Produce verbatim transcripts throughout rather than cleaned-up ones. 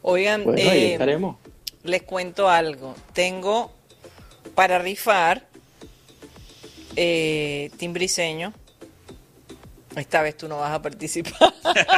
Oigan, Bueno, ahí eh, estaremos. les cuento algo. Tengo para rifar eh, Team Briseño. Esta vez tú no vas a participar.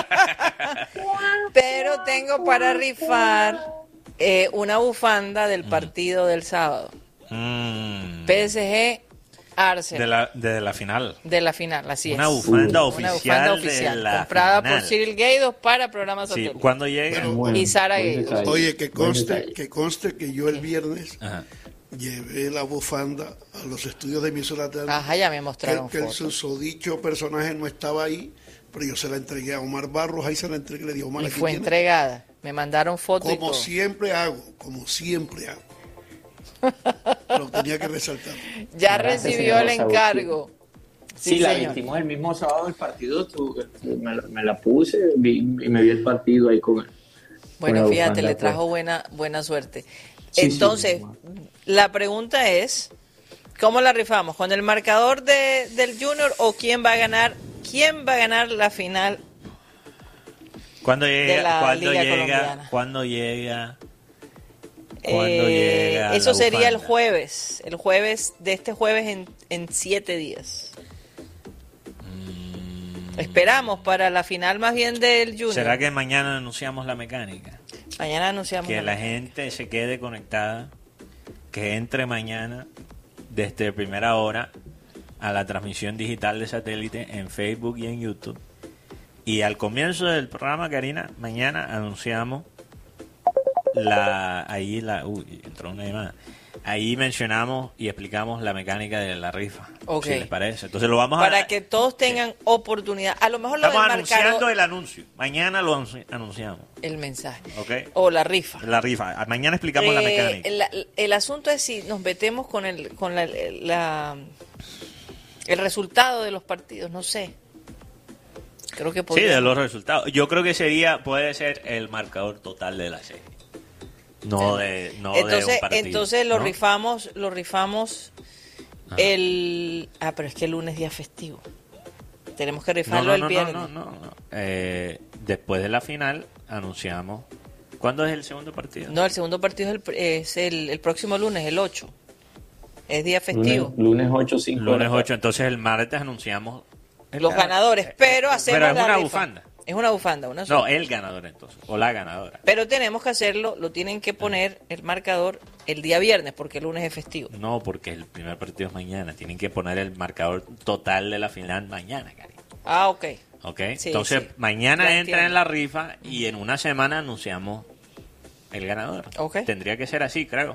Pero tengo para rifar eh, una bufanda del partido del sábado. Mm. P S G Arsenal. De la, de la final. De la final, así Una es. bufanda Una oficial, bufanda oficial de la comprada final. por Cyril Gaydos para programas Sí, satélite. cuando llegue. Bueno, y Sara buen Gaydos. detalle. Oye, que Buen conste, detalle. que conste que yo el viernes Ajá. llevé la bufanda a los estudios de emisora de Ajá, ya me que, mostraron que el fotos. susodicho personaje no estaba ahí, pero yo se la entregué a Omar Barros, ahí se la entregué, le dije, Omar, Y aquí fue tiene. entregada. Me mandaron fotos y Como todo. siempre hago, como siempre hago. Lo tenía que resaltar. Ya Gracias, recibió el señor encargo. Sí, Sí, la señor. vestimos el mismo sábado del partido. Tú, me, la- me la puse vi- y me vi el partido ahí con él. Bueno, Con la fíjate, bufanda, le trajo pues. buena buena suerte. Sí, sí, Entonces, sí, la pregunta es, ¿cómo la rifamos? ¿Con el marcador de, del Junior o quién va a ganar? ¿Quién va a ganar la final? ¿Cuándo de llega? la ¿Cuándo Liga llega? Colombiana. ¿Cuándo llega? ¿Cuándo Eh, llega eso la sería el bufanda? jueves, el jueves de este jueves en, en siete días. Mm. Esperamos para la final más bien del Junior. ¿Será que mañana anunciamos la mecánica? Mañana anunciamos. Que la- la gente se quede conectada, que entre mañana desde primera hora a la transmisión digital de satélite en Facebook y en YouTube. Y al comienzo del programa, Karina, mañana anunciamos la ahí la uy, entró una llamada. Ahí mencionamos y explicamos la mecánica de la rifa. Ok. Si les parece. Entonces lo vamos a Para que todos tengan oportunidad. A lo mejor lo Estamos del anunciando marcador, el anuncio. Mañana lo anunci- anunciamos. el mensaje. ¿Ok? O la rifa. La rifa. Mañana explicamos la Eh, mecánica. el, el asunto es si nos metemos con el con la, la- el resultado de los partidos, no sé. Creo que Sí, podría. de los resultados. Yo creo que sería, puede ser el marcador total de la serie. No de, no de entonces, un partido. entonces lo ¿no? rifamos, lo rifamos Ajá. el ah, pero es que el lunes es día festivo. Tenemos que No, rifarlo no, el no, viernes. no, no, no. Eh, después de la final anunciamos. ¿Cuándo es el segundo partido? No, el segundo partido es el, es el, el próximo lunes, el ocho. Es día Lunes, festivo. lunes ocho, cinco. Lunes ocho. Entonces el martes anunciamos el Los ganador. ganadores, pero hacemos Pero es la una rifa. bufanda. Es una bufanda, una sola. No, el ganador entonces. O la ganadora. Pero tenemos que hacerlo, lo tienen que poner el marcador el día viernes, porque el lunes es festivo. No, porque el primer partido es mañana. Tienen que poner el marcador total de la final mañana, Cari. Ah, ok. ¿Ok? Sí, Entonces, sí. mañana Ya entra entiendo. en la rifa y en una semana anunciamos el ganador. Ok. Tendría que ser así, creo.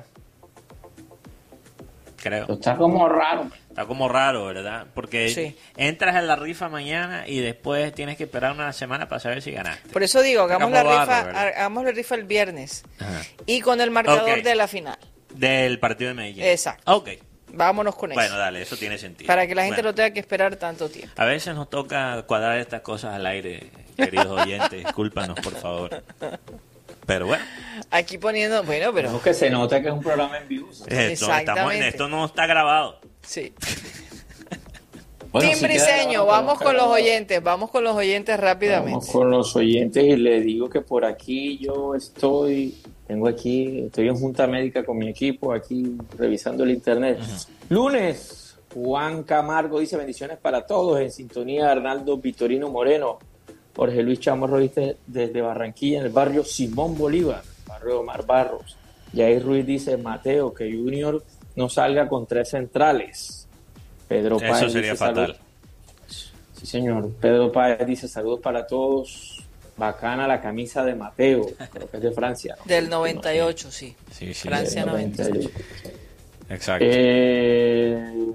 Creo. Está como raro. Está como raro, ¿verdad? Porque Sí. entras en la rifa mañana y después tienes que esperar una semana para saber si ganaste. Por eso digo, hagamos la Como barro, rifa, ¿verdad? hagamos la rifa el viernes. Ajá. Y con el marcador Ok. de la final. Del partido de Medellín. Exacto. Ok. Vámonos con eso. Bueno, dale, eso tiene sentido. para que la gente Bueno, no tenga que esperar tanto tiempo. A veces nos toca cuadrar estas cosas al aire, queridos oyentes. Discúlpanos, por favor. Pero bueno, Aquí poniendo, bueno, pero Pero que se nota que es un programa en vivo. esto, estamos, Exactamente. esto no está grabado. sí. Bueno, Tim si queda Briseño, grabado, vamos con los grabado. oyentes, vamos con los oyentes rápidamente. Vamos con los oyentes y le digo que por aquí yo estoy, tengo aquí, estoy en junta médica con mi equipo aquí revisando el internet. Lunes, Juan Camargo dice bendiciones para todos, en sintonía Arnaldo Vitorino Moreno, Jorge Luis Chamorro dice desde Barranquilla, en el barrio Simón Bolívar, barrio Omar Barros. Jair Ruiz dice Mateo, que Junior no salga con tres centrales. Pedro Eso Páez sería dice, fatal. "Salud". Sí, señor. Pedro Páez dice saludos para todos. Bacana la camisa de Mateo. Creo que es de Francia, ¿no? Del noventa y ocho, sí. Sí, sí. Francia Del noventa y ocho. Exacto. Eh,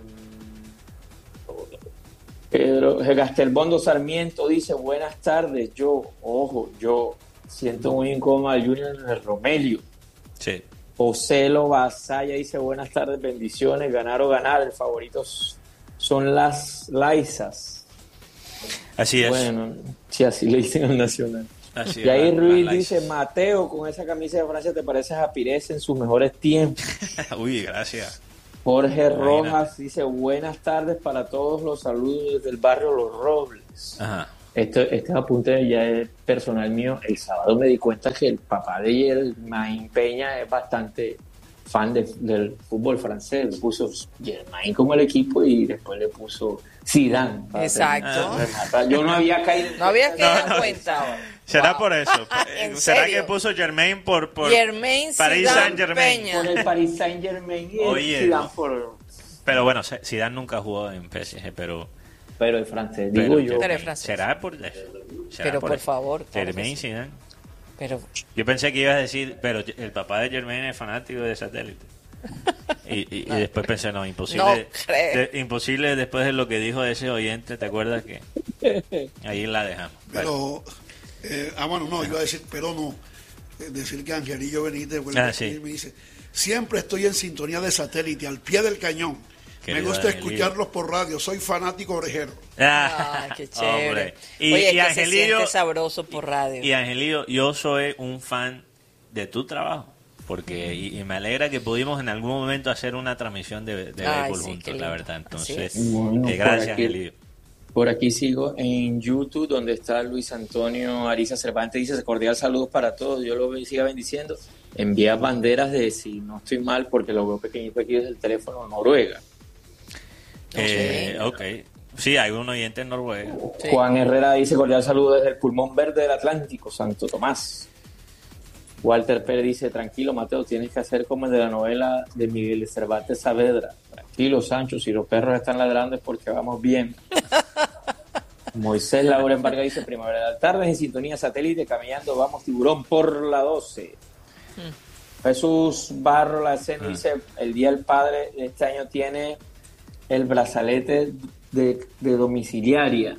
Pedro Gastelbondo Sarmiento dice buenas tardes. Yo, ojo, yo siento muy incómodo al Junior en el Romelio. Sí. Ocelo Basaya dice buenas tardes, bendiciones, ganar o ganar, el favorito son las Laisas. Así es. Bueno, si así le dicen al Nacional. Así Y ahí es, la- Ruiz la- dice, Mateo, con esa camisa de Francia te pareces a Pires en sus mejores tiempos. Uy, gracias. Jorge Imagínate. Rojas dice, buenas tardes para todos, los saludos desde el barrio Los Robles. Ajá. Esto, este apunte ya es personal mío. El sábado me di cuenta que el papá de Germain Peña es bastante fan de- del fútbol francés. Le puso Germain como el equipo y después le puso Zidane. para Exacto. rematar. Yo no había caído. No había que dar no. cuenta. Será Wow. por eso. ¿En ¿Será serio? que puso Germain por, por Germain Paris Zidane Saint-Germain? Peña. Por el Paris Saint Germain y el Oye. Zidane por. Pero bueno, Zidane nunca jugó en P S G, pero... Pero el francés, pero digo yo. Pero es francés. ¿Será por eso? ¿Será Pero por eso? favor, claro que Germain sí. Zidane. Pero Yo pensé que ibas a decir, pero el papá de Germain es fanático de Satélite. Y, y, y después pensé, no, imposible. No creo. de- imposible después de lo que dijo ese oyente, ¿te acuerdas que ahí la dejamos? Pero, eh, ah, bueno, no, iba a decir, pero no. Eh, decir que Angelillo Benítez vuelve Ah, a sí. escribir y me dice: siempre estoy en sintonía de Satélite, al pie del cañón. Querido me gusta Angelillo. escucharlos por radio, soy fanático orejero. ay, qué chévere. Hombre. Y, Oye, y que se Angelillo, siente sabroso por radio. y Angelillo, yo soy un fan de tu trabajo. Porque y, y me alegra que pudimos en algún momento hacer una transmisión de, de Ay, béisbol sí, juntos, qué la lindo. verdad. Así Entonces, es. Bueno, eh, por gracias, aquí- Angelillo. Por aquí sigo en YouTube, donde está Luis Antonio Ariza Cervantes. Dice: cordial saludos para todos. Yo lo siga bendiciendo. Envía banderas de, si no estoy mal, porque lo veo pequeñito aquí desde el teléfono, Noruega. Eh, ok. Sí, hay un oyente en Noruega. Sí. Juan Herrera dice: cordial saludo desde el pulmón verde del Atlántico, Santo Tomás. Walter Pérez dice: tranquilo, Mateo, tienes que hacer como el de la novela de Miguel de Cervantes Saavedra. Tranquilo, Sancho, si los perros están ladrando es porque vamos bien. Moisés Lauren Vargas dice: primavera de tardes en sintonía satélite, caminando, vamos tiburón por la doce. Jesús Barro Laceno Ah. dice: el Día del Padre de este año tiene el brazalete de, de domiciliaria.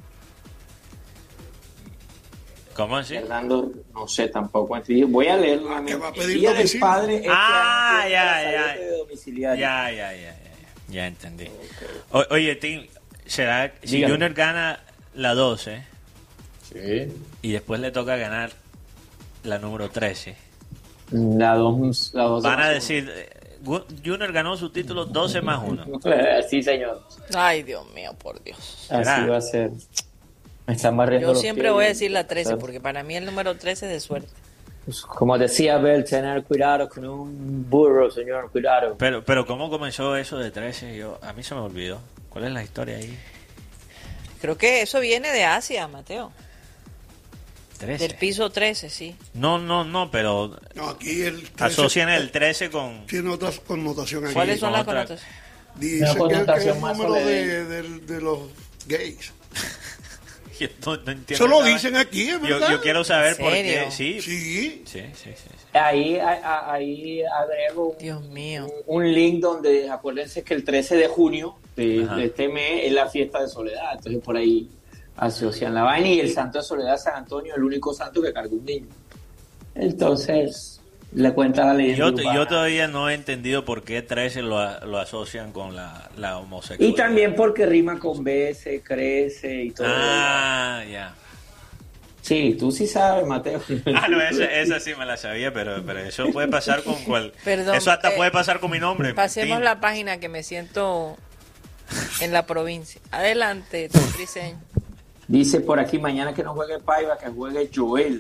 ¿Cómo así? Fernando, no sé tampoco. Entonces, voy a leerlo. Ah, que va a pedir El Día del domicilio. Padre este Ah, año tiene ya, brazalete ya. de domiciliaria. Ya, ya, ya, ya, ya, ya entendí. O- oye, Tim, ¿será si Dígame. Junior gana la doce Sí. y después le toca ganar la número trece? La dos, la dos Van a más decir, eh, Gu- Junior ganó su título doce más uno. uno. Sí, señor. Ay, Dios mío, por Dios. Así ¿Será? va a ser. Me están barriendo Yo los siempre pies. voy a decir la trece, porque para mí el número trece es de suerte. Pues, como decía Bell, tener cuidado con un burro, señor, cuidado. Pero, pero ¿cómo comenzó eso de trece? Yo, a mí se me olvidó. ¿Cuál es la historia ahí? Creo que eso viene de Asia, Mateo. trece. Del piso trece, sí. No, no, no, pero No, aquí el trece asocian el trece con... tiene otra connotación aquí. ¿Cuáles son con las otra- connotaciones? Dice Una que, que es connotación el más número de, solemne. de- de los gays. Yo no, no entiendo Eso lo nada. dicen aquí, ¿es Yo, verdad? yo quiero saber ¿En por serio? qué. Sí, sí, Sí. sí, sí, sí. Ahí, ahí, ahí agrego un, Dios mío. un, un link donde acuérdense que el trece de junio de, Ajá. de este mes es la fiesta de Soledad. Entonces por ahí asocian la vaina y el santo de Soledad, San Antonio, el único santo que cargó un niño. Entonces le cuenta la leyenda Yo, urbana. yo todavía no he entendido por qué trece lo, a- lo asocian con la, la homosexualidad. Y también porque rima con bese, crece y todo. Ah, ya. Sí, tú sí sabes, Mateo. Ah, no, esa, esa sí me la sabía, pero, pero eso puede pasar con cual... Perdón, eso hasta eh, puede pasar con mi nombre. Pasemos Tim. la página que me siento en la provincia. Adelante, Tom Briseño. Dice por aquí: mañana que no juegue Paiva, que juegue Joel.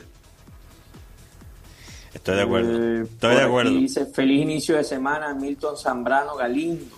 Estoy de acuerdo. Eh, Estoy por de aquí acuerdo. Dice: feliz inicio de semana, Milton Zambrano Galindo.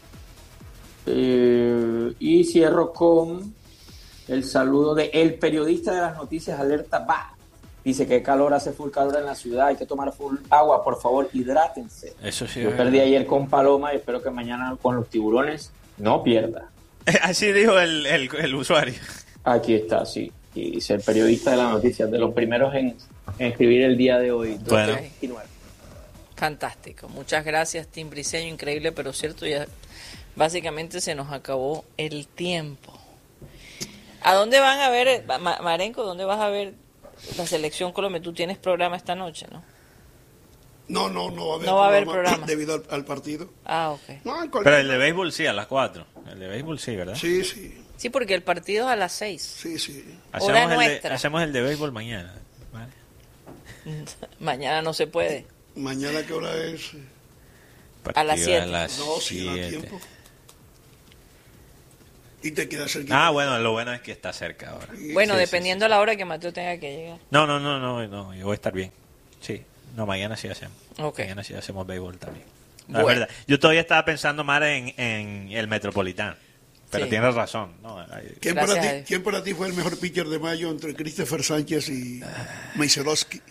Eh, y cierro con el saludo de el periodista de las noticias, Alerta Va. Dice que calor, hace full calor en la ciudad, hay que tomar full agua, por favor, hidrátense. Eso sí. Yo es perdí verdad. ayer con Paloma y espero que mañana con los tiburones no pierda. Así dijo el, el, el usuario. Aquí está, sí. Y dice el periodista de las noticias, de los primeros en, en escribir el día de hoy. Bueno. doce veintinueve. Fantástico. Muchas gracias, Tim Briseño. Increíble, pero cierto, ya básicamente se nos acabó el tiempo. ¿A dónde van a ver, Ma- Marenco, dónde vas a ver la selección Colombia? Tú tienes programa esta noche, ¿no? No, no, no va a haber No va a haber programa. debido al, al partido. Ah, ok. No, en Pero cualquier- el de béisbol sí, a las cuatro. El de béisbol sí, ¿verdad? Sí, sí, Sí, porque el partido es a las seis. sí, sí. Hacemos, Hora el de, nuestra. hacemos el de béisbol mañana. ¿vale? Mañana no se puede. Mañana, ¿qué hora es? A las Partido siete. A las No, si da siete. tiempo. Y te queda cerquita. Ah, bueno, lo bueno es que está cerca ahora. Bueno, Sí, dependiendo sí, sí. a la hora que Mateo tenga que llegar. No, no, no, no, no, yo voy a estar bien. Sí, no, mañana sí hacemos. Ok. Mañana sí hacemos béisbol también. No, Bueno. es verdad. Yo todavía estaba pensando más en, en el Metropolitano. Pero Sí. tienes razón. ¿No? Hay- ¿Quién Gracias para, a ti, Dios. ¿Quién para ti fue el mejor pitcher de mayo entre Christopher Sánchez y Meiselowski?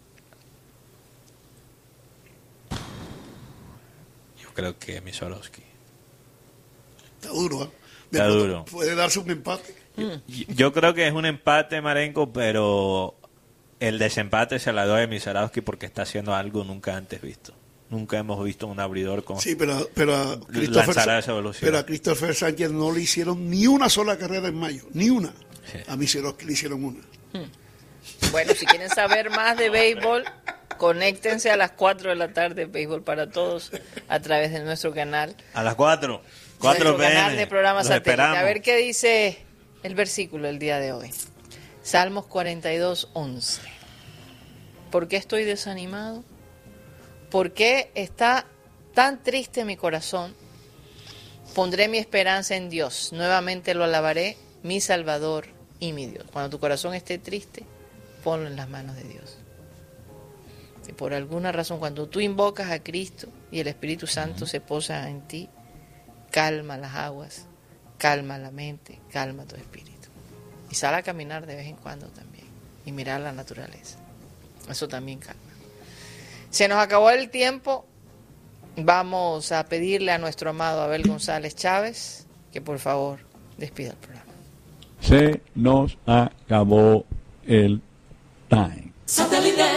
Yo creo que Misolowski. Está duro, ¿eh? De Está pronto duro. Puede darse un empate. Yo creo que es un empate, Marenco, pero el desempate se la doy a Misolowski porque está haciendo algo nunca antes visto. Nunca hemos visto un abridor con... Sí, pero, pero, a Christopher, Lanzar a esa velocidad. pero a Christopher Sánchez no le hicieron ni una sola carrera en mayo, ni una. Sí. A Meiselowski le hicieron una. Bueno, si quieren saber más de béisbol, conéctense a las cuatro de la tarde, Béisbol para Todos, a través de nuestro canal. A las cuatro. cuatro nuestro p m. canal de programa Los satélite. esperamos. A ver qué dice el versículo el día de hoy. Salmos cuarenta y dos, once. ¿Por qué estoy desanimado? ¿Por qué está tan triste mi corazón? Pondré mi esperanza en Dios. Nuevamente lo alabaré, mi Salvador y mi Dios. Cuando tu corazón esté triste, ponlo en las manos de Dios. Si por alguna razón, cuando tú invocas a Cristo y el Espíritu Santo se posa en ti, calma las aguas, calma la mente, calma tu espíritu. Y sal a caminar de vez en cuando también y mirar la naturaleza. Eso también calma. Se nos acabó el tiempo. Vamos a pedirle a nuestro amado Abel González Chávez que por favor despida el programa. Se nos acabó el time.